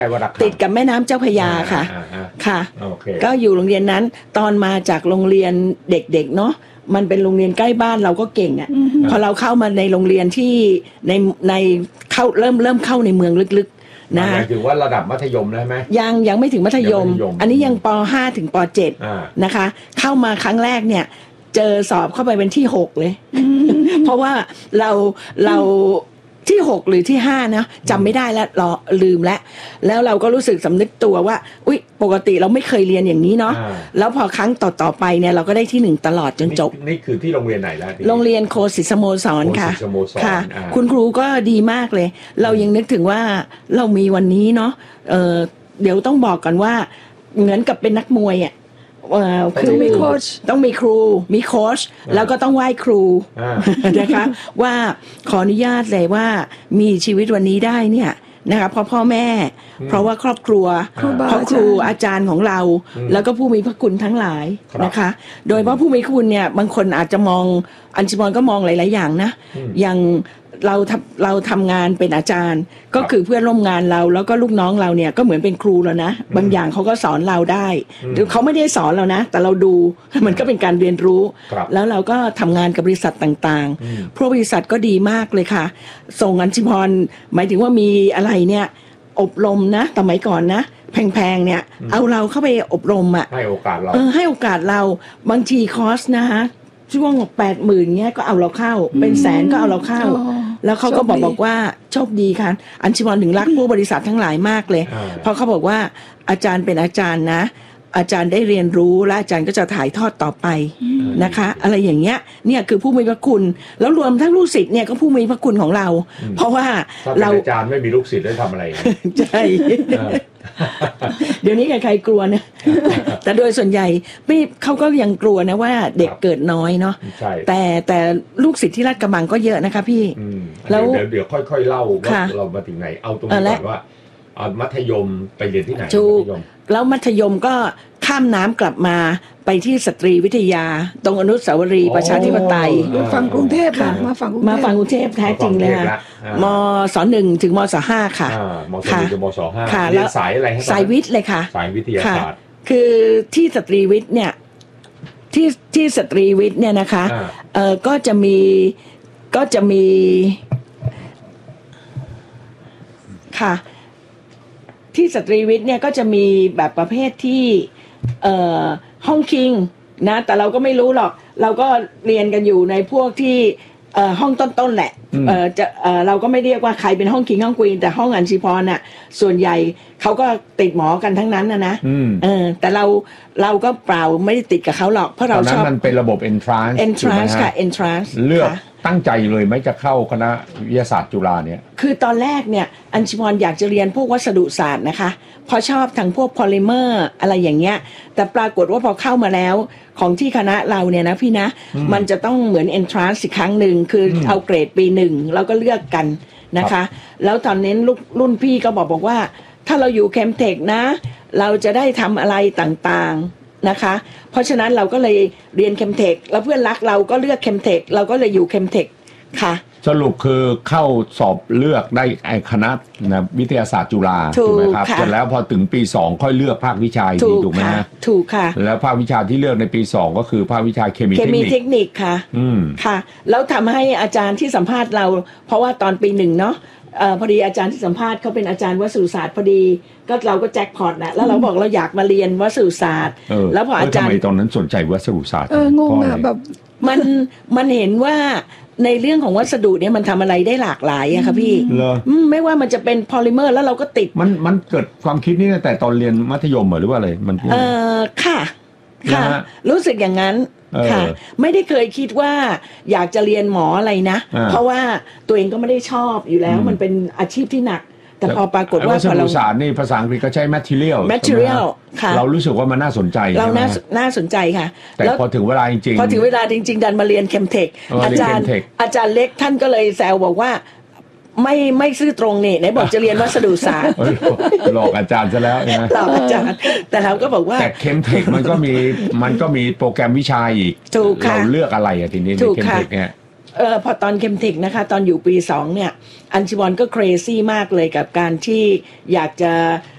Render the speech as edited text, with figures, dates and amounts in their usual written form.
ติดกับแม่น้ำเจ้าพระยาค่ะค่ะก็อยู่โรงเรียนนั้นตอนมาจากโรงเรียนเด็กๆเนาะมันเป็นโรงเรียนใกล้บ้านเราก็เก่งอ่ะพอเราเข้ามาในโรงเรียนที่ในเข้าเริ่มเข้าในเมืองลึกๆนะถือว่าระดับมัธยมแล้วไหมยังไม่ถึงมัธยมอันนี้ยังป.5 ถึงป.7 นะคะเข้ามาครั้งแรกเนี่ยเจอสอบเข้าไปเป็นที่6เลยเพราะว่าเราที่6หรือที่5นะจำไม่ได้แล้วลืมแล้วเราก็รู้สึกสำนึกตัวว่าอุ๊ยปกติเราไม่เคยเรียนอย่างนี้เนาะแล้วพอครั้งต่อไปเนี่ยเราก็ได้ที่1ตลอดจนจบนี่คือที่โรงเรียนไหนล่ะโรงเรียนโคสิตสโมสรค่ะค่ะคุณครูก็ดีมากเลยเรายังนึกถึงว่าเรามีวันนี้เนาะเดี๋ยวต้องบอกก่อนว่าเหมือนกับเป็นนักมวยอ่ะคือมีโค้ชต้องมีครูมีโค้ชแล้วก็ต้องไหว้ครูนะคะว่าขออนุญาตเลยว่ามีชีวิตวันนี้ได้เนี่ยนะคะเพราะพ่อแม่เพราะว่าครอบครัวเพราะครูอาจารย์ของเราแล้วก็ผู้มีพระคุณทั้งหลายนะคะโดยเฉพาะผู้มีพระคุณเนี่ยบางคนอาจจะมองอัญชมรก็มองหลายๆอย่างนะอย่างเราทำงานเป็นอาจารย์ก็คือเพื่อนร่วมงานเราแล้วก็ลูกน้องเราเนี่ยก็เหมือนเป็นครูแล้วนะบางอย่างเขาก็สอนเราได้หรือเขาไม่ได้สอนเรานะแต่เราดูมันก็เป็นการเรียนรู้แล้วเราก็ทำงานกับบริษัทต่างๆพวกบริษัทก็ดีมากเลยค่ะส่งอัญชมรหมายถึงว่ามีอะไรเนี่ยอบรมนะสมัยก่อนนะแพงๆเนี่ยเอาเราเข้าไปอบรมอ่ะให้โอกาสเราให้โอกาสเราบางทีคอร์สนะคะช่วง 80,000 เงี้ยก็เอาเราเข้าเป็นแสนก็เอาเราเข้าแล้วเขาก็บอกว่าโชคดีค่ะอัญชมรถึงรักผู้บริษัททั้งหลายมากเลยเพราะเขาบอกว่าอาจารย์เป็นอาจารย์นะอาจารย์ได้เรียนรู้และอาจารย์ก็จะถ่ายทอดต่อไปนะคะอะไรอย่างเงี้ยเนี่ยคือผู้มีพระคุณแล้วรวมทั้งลูกศิษย์เนี่ยก็ผู้มีพระคุณของเราเพราะว่าเราอาจารย์ไม่มีลูกศิษย์ได้ทำอะไรใช่เดี๋ยวนี้ใครๆกลัวนะแต่โดยส่วนใหญ่ไม่เขาก็ยังกลัวนะว่าเด็กเกิดน้อยเนาะแต่ลูกศิษย์ที่ราชกระบังก็เยอะนะคะพี่แล้วเดี๋ยวค่อยๆเล่าว่าเรามาถึงไหนเอาตรงนี้ก่อนว่ามัธยมไปเรียนที่ไหนแล้วมัธยมก็ข้ามน้ำกลับมาไปที่สตรีวิทยาตรงอนุสาวรีย์ประชาธิปไตยฝั่งกรุงเทพค่ะมาฝั่งกรุงเทพแท้จริงเลยค่ะมศ.1 ถึงมศ.5 ค่ะมศ.1 ถึงมศ.5เรียนสายอะไรครับสายวิทย์เลยค่ะสายวิทยาศาสตร์คือที่สตรีวิทย์เนี่ยที่สตรีวิทย์เนี่ยนะคะก็จะมีค่ะที่สตรีวิทย์เนี่ยก็จะมีแบบประเภทที่ห้องคิงนะแต่เราก็ไม่รู้หรอกเราก็เรียนกันอยู่ในพวกที่ห้องต้นๆแหละเราก็ไม่เรียกว่าใครเป็นห้องคิงห้องควีนแต่ห้องอัญชิพรน่ะส่วนใหญ่เขาก็ติดหมอกันทั้งนั้นนะแต่เราก็เปล่าไม่ได้ติดกับเขาหรอกเพราะเราชอบมันเป็นระบบ entrance ค่ะ entrance เลือกตั้งใจเลยไหมจะเข้าคณะวิทยาศาสตร์จุฬาเนี่ยคือตอนแรกเนี่ยอัญชมรอยากจะเรียนพวกวัสดุศาสตร์นะคะเพราะชอบทั้งพวกพอลิเมอร์อะไรอย่างเงี้ยแต่ปรากฏว่าพอเข้ามาแล้วของที่คณะเราเนี่ยนะพี่นะมันจะต้องเหมือน entrance อีกครั้งหนึ่งคือเอาเกรดปี1แล้วก็เลือกกันนะคะแล้วตอนนี้รุ่นพี่ก็บอกว่าถ้าเราอยู่เคมเทคนะเราจะได้ทำอะไรต่างๆนะคะเพราะฉะนั้นเราก็เลยเรียนเคมเทคแล้วเพื่อนรักเราก็เลือกเคมเทคเราก็เลยอยู่เคมเทคค่ะสรุปคือเข้าสอบเลือกได้คณะวิทยาศาสตร์จุฬาถูกไหมครับเสร็จแล้วพอถึงปี2ค่อยเลือกภาควิชาถูกไหมฮะถูกค่ะแล้วภาควิชาที่เลือกในปี2ก็คือภาควิชาเคมีเทคนิคค่ะค่ะแล้วทำให้อาจารย์ที่สัมภาษณ์เราเพราะว่าตอนปี1เนาะพอดีอาจารย์ที่สัมภาษณ์เขาเป็นอาจารย์วัสดุศาสตร์พอดีก็เราก็แจ็คพอตนะแล้วเราบอกเราอยากมาเรียนวัสดุศาสตร์แล้วพออาจารย์ทำไมตอนนั้นสนใจวัสดุศาสตร์งงอะแบบมันเห็นว่าในเรื่องของวัสดุเนี่ยมันทำอะไรได้หลากหลายอะค่ะพี่ไม่ว่ามันจะเป็นพอลิเมอร์แล้วเราก็ติดมันเกิดความคิดนี้ตั้งแต่ตอนเรียนมัธยมหรือว่าอะไรมันค่ะรู้สึกอย่างนั้นค่ะไม่ได้เคยคิดว่าอยากจะเรียนหมออะไรนะเพราะว่าตัวเองก็ไม่ได้ชอบอยู่แล้วมันเป็นอาชีพที่หนักแต่พอปรากฏว่าวัสดุศาสตร์นี่ภาษาอังกฤษก็ใช้ material ค่ะเรารู้สึกว่ามันน่าสนใจเราน่าสนใจค่ะแต่พอถึงเวลาจริงๆดันมาเรียนเคมเทคอาจารย์เล็กท่านก็เลยแซวบอกว่าไม่ซื่อตรงนี่ไหนบอกจะเรียนวัสดุศาสตร์หลอกอาจารย์ซะแล้วนะหลอกอาจารย์แต่เราก็บอกว่าแต่เคมเทคมันก็มีโปรแกรมวิชาอีกเราเลือกอะไรทีนี้ในเคมเทคเนี่ยพอตอนเคมเทคนะคะตอนอยู่ปี2เนี่ยอัญชมรก็เครซี่มากเลยกับการที่อยากจะ